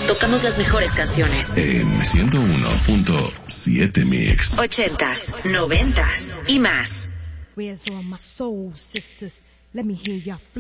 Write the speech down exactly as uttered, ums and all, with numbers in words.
tocamos las mejores canciones. En ciento uno punto siete Mix. Ochentas, noventas y más. Where's all my soul sisters? Let me hear your